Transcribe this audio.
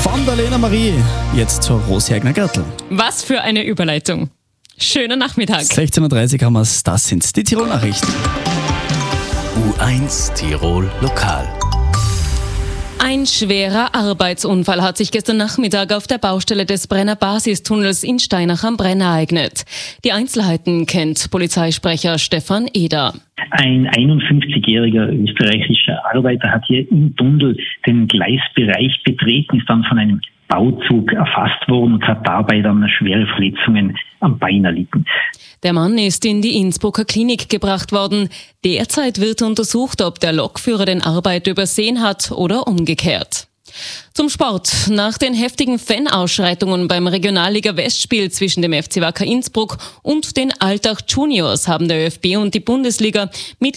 Von der Lena Marie, jetzt zur Rosi-Eigner-Gärtl. Was für eine Überleitung. Schönen Nachmittag. 16.30 Uhr haben wir es, das sind die Tirol-Nachrichten. U1 Tirol Lokal. Ein schwerer Arbeitsunfall hat sich gestern Nachmittag auf der Baustelle des Brenner Basistunnels in Steinach am Brenn ereignet. Die Einzelheiten kennt Polizeisprecher Stefan Eder. Ein 51-jähriger österreichischer Arbeiter hat hier im Tunnel den Gleisbereich betreten, ist dann von einem Bauzug erfasst worden und hat dabei dann schwere Verletzungen am Bein erlitten. Der Mann ist in die Innsbrucker Klinik gebracht worden. Derzeit wird untersucht, ob der Lokführer den Arbeiter übersehen hat oder umgekehrt. Zum Sport. Nach den heftigen Fan-Ausschreitungen beim Regionalliga-Westspiel zwischen dem FC Wacker Innsbruck und den Altach Juniors haben der ÖFB und die Bundesliga mit